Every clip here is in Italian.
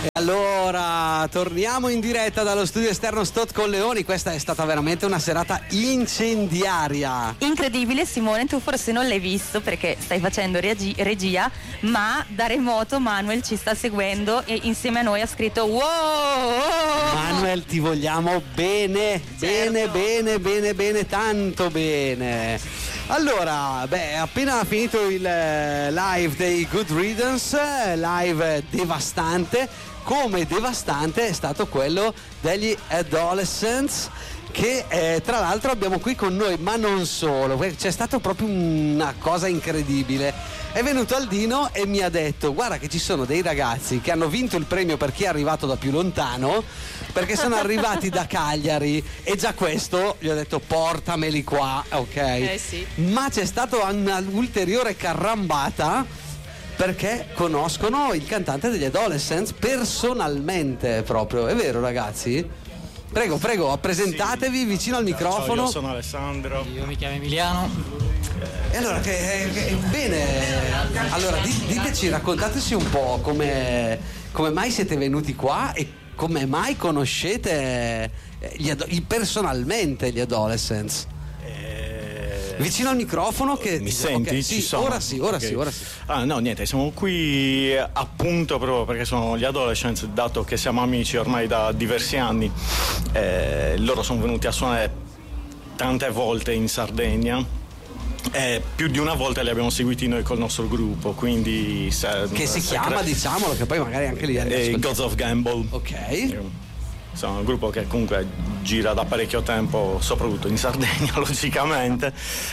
E allora torniamo in diretta dallo studio esterno Stott Colleoni. Questa è stata veramente una serata incendiaria. Incredibile, Simone, tu forse non l'hai visto perché stai facendo regia, ma da remoto Manuel ci sta seguendo e insieme a noi ha scritto wow! Manuel, ti vogliamo bene, bene, tanto bene. Allora, appena finito il live dei Good Riddance, live devastante, come devastante è stato quello degli Adolescents, che tra l'altro abbiamo qui con noi, ma non solo, c'è stata proprio una cosa incredibile. È venuto Aldino e mi ha detto: guarda che ci sono dei ragazzi che hanno vinto il premio per chi è arrivato da più lontano, perché sono arrivati da Cagliari, e già questo gli ho detto portameli qua, ok? Sì. Ma c'è stata una ulteriore carrambata perché conoscono il cantante degli Adolescents personalmente proprio, è vero ragazzi? Prego, presentatevi vicino al microfono. Ciao, io sono Alessandro. Io mi chiamo Emiliano. E allora, bene, allora diteci, raccontateci un po' come mai siete venuti qua e come mai conoscete personalmente gli Adolescents. Vicino al microfono che... Mi senti? Okay, Ci sì, sono? ora sì. Ah no, niente, siamo qui appunto proprio perché sono gli Adolescents, dato che siamo amici ormai da diversi anni. Loro sono venuti a suonare tante volte in Sardegna. Più di una volta li abbiamo seguiti noi col nostro gruppo, quindi che si chiama, diciamolo, che poi magari anche lì Gods of Gamble. Ok. Sono un gruppo che comunque gira da parecchio tempo, soprattutto in Sardegna, logicamente.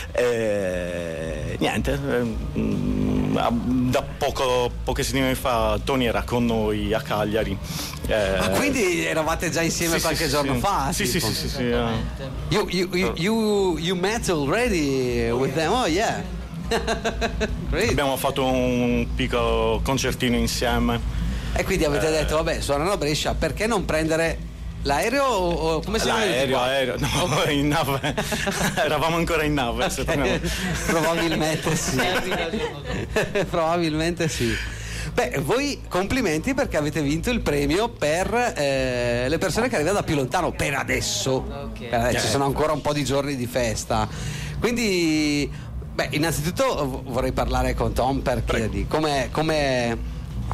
Niente, da poche settimane fa Tony era con noi a Cagliari. Quindi eravate già insieme qualche giorno fa? Sì. You met already with them? Oh yeah. Great. Abbiamo fatto un piccolo concertino insieme. E quindi avete detto, vabbè, suonano a Brescia, perché non prendere l'aereo o come si chiama? Aereo, no, okay. In nave. Eravamo ancora in nave. Okay. Probabilmente sì. Beh, voi complimenti perché avete vinto il premio per le persone che arrivano da più lontano, per adesso. Okay. Per adesso ci sono ancora un po' di giorni di festa. Quindi, innanzitutto vorrei parlare con Tom per chiedergli come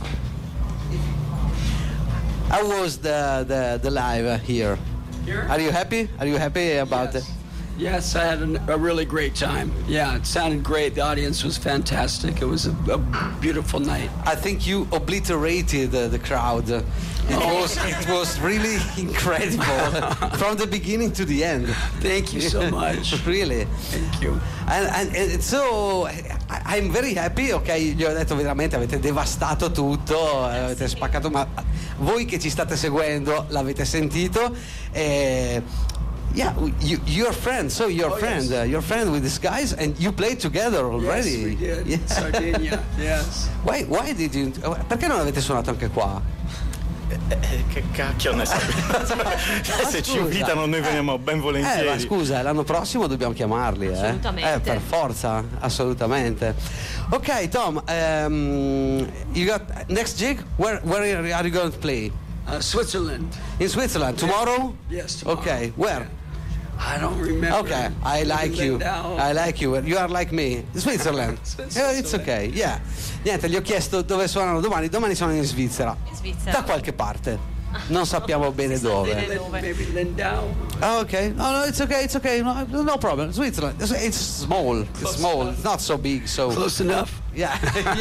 how was the live here? Are you happy? Are you happy about it? Yes, I had a really great time. Yeah, it sounded great. The audience was fantastic. It was a beautiful night. I think you obliterated the crowd. It was really incredible from the beginning to the end. Thank you so much. Really. Thank you. And so I'm very happy. Ok, gli ho detto veramente avete devastato tutto, avete spaccato, ma voi che ci state seguendo l'avete sentito. Yeah, you're friends. So you're friend with these guys, and you played together already. Yes, we did. Yeah. Sardinia. Yes. Why did you? Perché non avete suonato anche qua? Che cacchio ne sapete? Se ci invitano noi veniamo ben volentieri. Ma scusa, l'anno prossimo dobbiamo chiamarli. Assolutamente. Per forza, assolutamente. Ok, Tom, you got next gig? Where are you going to play? Switzerland. In Switzerland tomorrow? Yes, tomorrow. Okay, where? I don't remember. Okay, I like you. You are like me. Switzerland. Switzerland. It's okay. Yeah. Niente, gli ho chiesto dove suonano domani. Domani sono in Svizzera. Da qualche parte. Non sappiamo bene dove. Maybe Lindau. Oh, okay. No, it's okay. No problem. Switzerland. It's small. It's not so big. So Close enough. Yeah.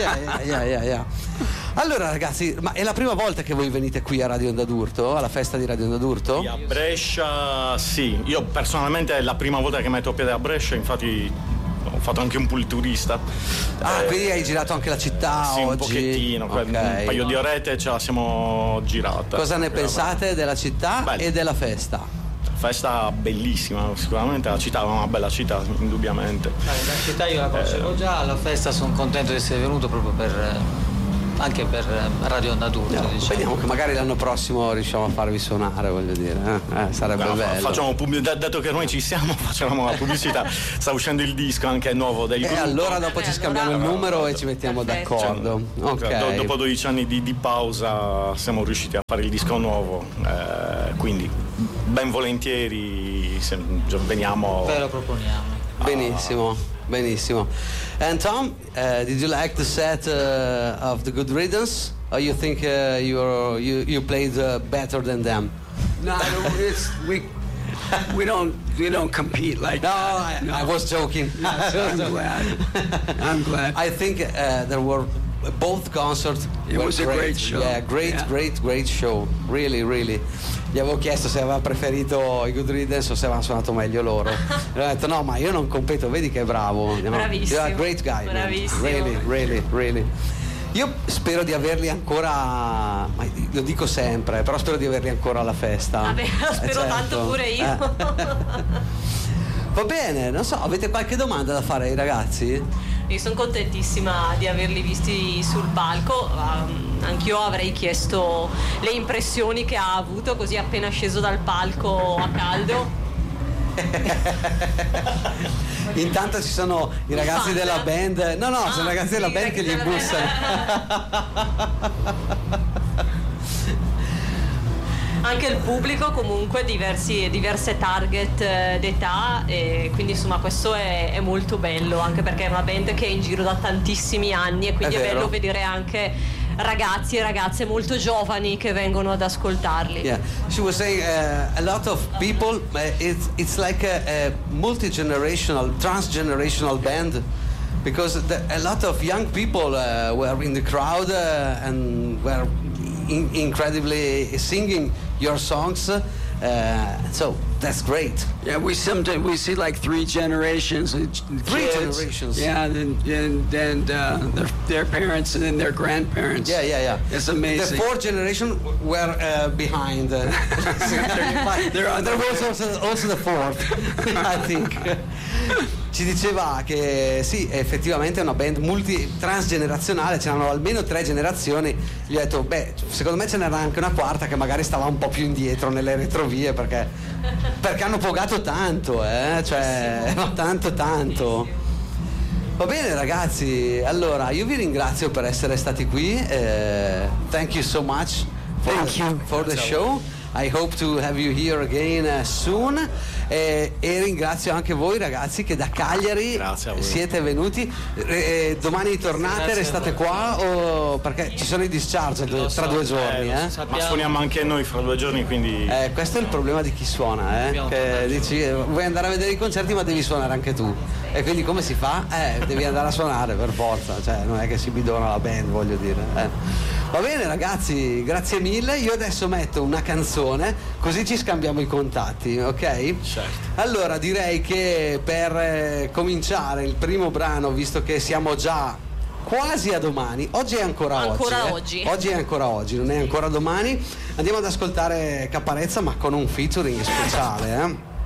Allora ragazzi, ma è la prima volta che voi venite qui a Radio Onda d'Urto, alla festa di Radio Onda d'Urto? A Brescia sì, io personalmente è la prima volta che metto piede a Brescia, infatti ho fatto anche un turista. Quindi hai girato anche la città sì, oggi? Un pochettino, Okay. Un paio di orette ce la siamo girata. Cosa ne pensate della città e della festa? Festa bellissima, sicuramente la città è una bella città, indubbiamente. La città io la conoscevo già, alla festa sono contento di essere venuto proprio per anche per Radio Onda d'Urto, diciamo. Vediamo che magari l'anno prossimo riusciamo a farvi suonare, voglio dire, sarebbe bello. Facciamo dato che noi ci siamo, facciamo la pubblicità. Sta uscendo il disco anche nuovo del gruppo. Allora dopo ci scambiamo il numero e ci mettiamo d'accordo. Ok. Dopo 12 anni di pausa siamo riusciti a fare il disco nuovo, quindi ben volentieri veniamo. Ve lo proponiamo. Benissimo. And Tom, did you like the set of the Good Riddance, or you think you played better than them? No, we don't compete like that. No, I was joking. I'm glad. I think there were both concerts. It was a great show. Yeah, great show. Really. Gli avevo chiesto se aveva preferito i Good Riddance o se avevano suonato meglio loro. E ho detto no, ma io non competo, vedi che è bravo. Bravissimo. You're a great guy. Bravissimo. Really. Io spero di averli ancora, ma lo dico sempre, però spero di averli ancora alla festa. Vabbè, lo spero tanto pure io. Va bene, non so, avete qualche domanda da fare ai ragazzi? Io sono contentissima di averli visti sul palco, anch'io avrei chiesto le impressioni che ha avuto così appena sceso dal palco a caldo. Intanto ci sono i ragazzi della band. Sono i ragazzi della band che gli bussano. Anche il pubblico comunque diverse target d'età, e quindi insomma questo è molto bello, anche perché è una band che è in giro da tantissimi anni e quindi è bello vedere anche ragazzi e ragazze molto giovani che vengono ad ascoltarli. Yeah, she was saying a lot of people, it's like a multi-generational, transgenerational band, because a lot of young people were in the crowd and were incredibly singing your songs, so that's great. Yeah, we see like three generations. Generations. Yeah, and their parents and then their grandparents. Yeah. It's amazing. The fourth generation were behind. There was also the fourth, I think. Ci diceva che sì, effettivamente è una band transgenerazionale, c'erano almeno 3 generazioni. Gli ho detto, secondo me ce n'era anche una quarta che magari stava un po' più indietro nelle retrovie perché hanno pogato tanto, cioè tanto. Va bene ragazzi, allora io vi ringrazio per essere stati qui. Thank you so much for the show. I hope to have you here again soon, e ringrazio anche voi ragazzi che da Cagliari siete venuti. Domani tornate, restate qua perché ci sono i discharge tra 2 giorni, ma suoniamo anche noi fra 2 giorni, quindi questo è il problema di chi suona, che dici vuoi andare a vedere i concerti ma devi suonare anche tu, e quindi come si fa? Devi andare a suonare per forza, cioè non è che si bidona la band, voglio dire. Va bene ragazzi, grazie mille. Io adesso metto una canzone così ci scambiamo i contatti, ok? Certo. Allora direi che per cominciare il primo brano, visto che siamo già quasi a domani, oggi è ancora oggi. Oggi è ancora oggi, non è ancora domani. Andiamo ad ascoltare Caparezza ma con un featuring speciale,